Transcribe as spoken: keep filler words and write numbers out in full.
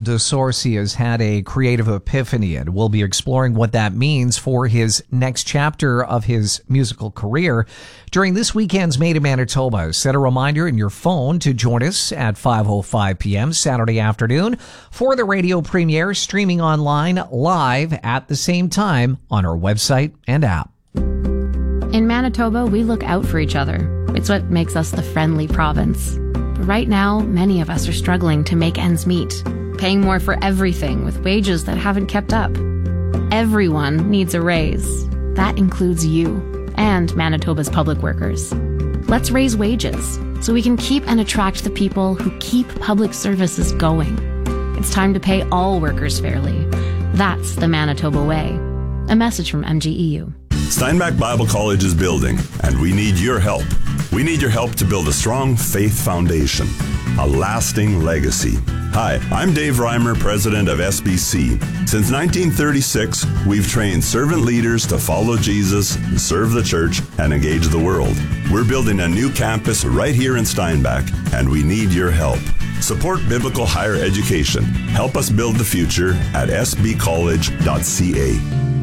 DeSorsi has had a creative epiphany, and we'll be exploring what that means for his next chapter of his musical career during this weekend's Made in Manitoba. Set a reminder in your phone to join us at five oh five p.m. Saturday afternoon for the radio premiere, streaming online live at the same time on our website and app. In Manitoba, we look out for each other. It's what makes us the friendly province. But right now, many of us are struggling to make ends meet, paying more for everything with wages that haven't kept up. Everyone needs a raise. That includes you and Manitoba's public workers. Let's raise wages so we can keep and attract the people who keep public services going. It's time to pay all workers fairly. That's the Manitoba way. A message from M G E U. Steinbach Bible College is building, and we need your help. We need your help to build a strong faith foundation, a lasting legacy. Hi, I'm Dave Reimer, president of S B C. Since nineteen thirty-six, we've trained servant leaders to follow Jesus, serve the church, and engage the world. We're building a new campus right here in Steinbach, and we need your help. Support biblical higher education. Help us build the future at s b college dot c a.